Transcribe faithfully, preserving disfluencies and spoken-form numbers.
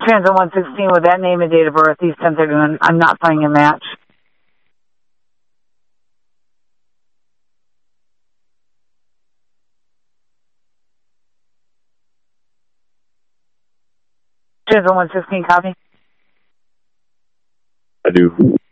Transit one sixteen with that name and date of birth, East ten thirty-one. I'm not finding a match. Transit one sixteen, copy. I do.